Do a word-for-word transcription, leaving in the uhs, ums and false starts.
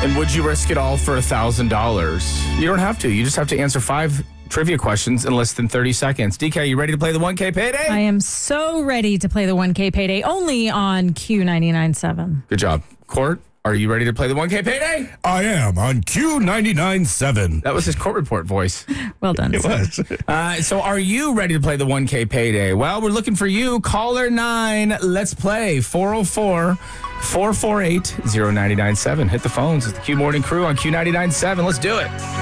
And would you risk it all for one thousand dollars? You don't have to. You just have to answer five trivia questions in less than thirty seconds. D K, you ready to play the one K Payday? I am so ready to play the one K Payday only on Q ninety-nine point seven. Good job. Court, are you ready to play the one K Payday? I am on Q ninety-nine point seven. That was his court report voice. Well done. It was. Uh, so are you ready to play the one K Payday? Well, we're looking for you. Caller nine. Let's play. four oh four, four four eight, oh nine nine seven. Hit the phones. It's the Q Morning Crew on Q ninety-nine point seven. Let's do it.